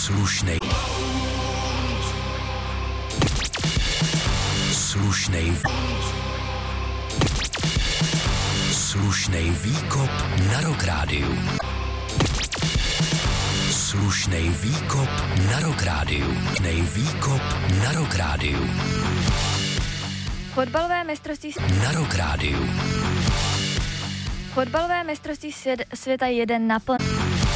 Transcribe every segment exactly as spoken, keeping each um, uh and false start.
Slušnej. Slušnej. Slušnej výkop na Rock Rádiu. Slušnej výkop na Rock Rádiu. Slušnej výkop na Rock Rádiu. Fotbalové mistrovství na Rock Rádiu. Fotbalové mistrovství svět, světa jeden naplno.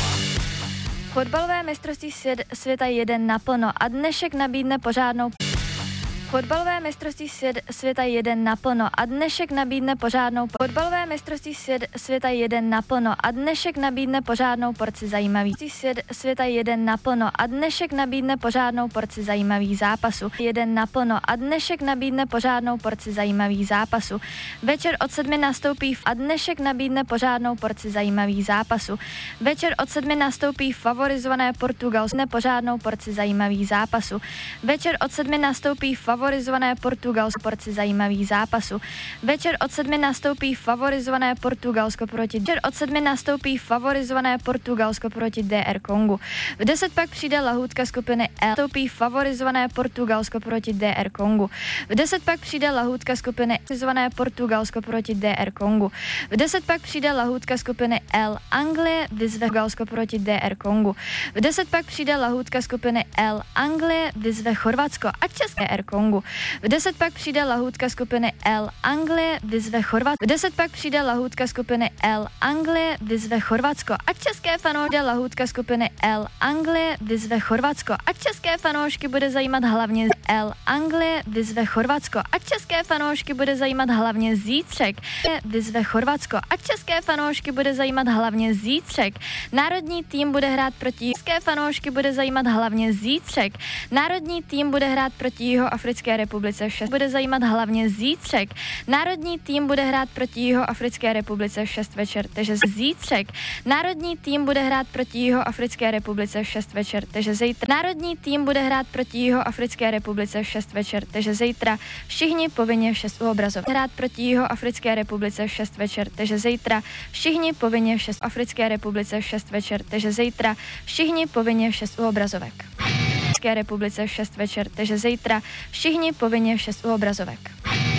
Fotbalové mistrovství svět, světa jeden naplno a dnešek nabídne pořádnou. Fotbalové mistrovství svět, světa jeden naplno a dnešek nabídne pořádnou. Fotbalové mistrovství svět, světa jeden naplno a dnešek nabídne pořádnou porci zajímavý. Svět, světa jeden naplno a dnešek nabídne pořádnou porci zajímavých zápasů. Jeden naplno a dnešek nabídne pořádnou porci zajímavých zápasů. Večer od sedmi nastoupí a dnešek nabídne pořádnou porci zajímavých zápasů. Večer od sedmi nastoupí favorizované Portugalsko nepořádnou porci zajímavých zápasů. Večer od sedmi nastoupí favorizované Portugalsko porci zajímavých zápasů. Večer od sedmi nastoupí favorizované Portugalsko proti Večer od sedmi nastoupí favorizované Portugalsko proti D R Kongu. V deset pak přijde lahůdka skupiny L. Nastoupí favorizované Portugalsko proti D R Kongu. V deset pak přijde lahůdka skupiny favorizované Portugalsko proti D R Kongu. V deset pak přijde lahůdka skupiny L. Anglie vyzve Portugalsko proti D R Kongu. V deset pak přijde lahůdka skupiny L. Anglie vyzve Chorvatsko a České D R Kongu. V deset pak přijde lahůdka skupiny L. Anglie vyzve Chorvatsko. V deset pak přijde lahůdka skupiny L. Anglie vyzve Chorvatsko a české fanoušky lahůdka skupiny L. Anglie vyzve Chorvatsko a české fanoušky bude zajímat hlavně L. Anglie vyzve Chorvatsko a české fanoušky bude zajímat hlavně zítřek. Vyzve Chorvatsko a české fanoušky bude zajímat hlavně zítřek. Národní tým bude hrát proti české fanoušky bude zajímat hlavně zítřek. Národní tým bude hrát proti Jihoafrické republice v šest bude zajímat hlavně zítřek. Národní tým bude hrát proti Jihoafrické republice v šest večer, takže zítřek. Národní tým bude hrát proti Jihoafrické republice v šest večer, takže zítra. Národní tým bude hrát proti Jihoafrické republice v šest večer, takže zítra. Všichni povinně v šest u obrazovek. Hrát proti Jihoafrické republice v šest večer, takže zítra. Všichni povinně v šest Africké republice v šest večer, takže zítra. Všichni povinně v šest u obrazovek. České republice v šest večer, takže zítra. Všichni povinně v šest u obrazovek.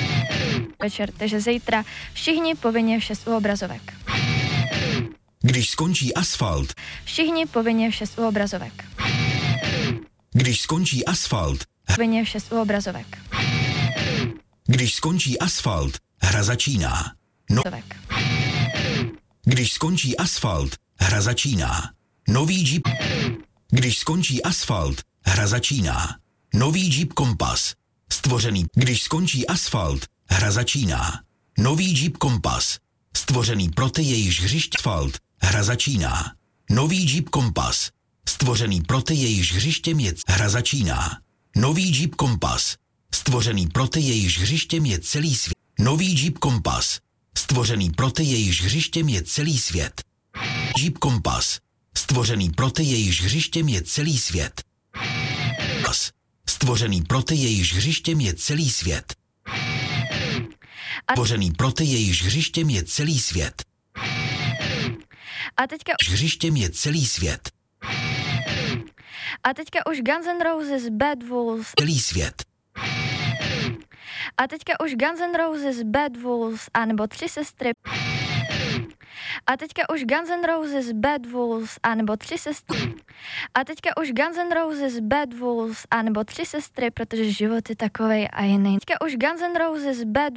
Večer, takže zítra. Všichni povinně v šest u obrazovek. Když skončí asfalt. Všichni povinně v šest u obrazovek. Když skončí asfalt. Povinně v šest u obrazovek. Když skončí asfalt, hra začíná. No. Když skončí asfalt, hra začíná. Nový Jeep. Když skončí asfalt, hra začíná. Nový Jeep Kompas. Stvořený. Když skončí asfalt, hra začíná. Nový Jeep Kompas. Stvořený pro ty, jejichž hřiště asfalt. Hra začíná. Nový Jeep Kompas. Stvořený pro ty, jejichž hřištěm je. Hra začíná. Nový Jeep Kompas. Stvořený pro ty, jejichž hřištěm je celý svět. Nový Jeep Kompas. Stvořený pro ty, jejichž hřištěm je celý svět. Jeep Kompas. Stvořený pro ty, jejichž hřištěm je celý svět. Stvořený pro ty, jejichž hřištěm je celý svět. Stvořený pro ty, jejichž hřištěm je celý svět. A teďka hřištěm je celý svět. A teďka už Guns N' Roses, Bad Wolves. Celý svět. A teďka už Guns N' Roses, Bad Wolves, anebo Tři sestry. A teďka už Guns N' Roses, Bad Wolves, anebo Tři sestry. A teďka už Guns N' Roses, Bad Wolves, anebo Tři sestry, protože život je takovej a jiný. Teďka už Guns N' Roses, Bad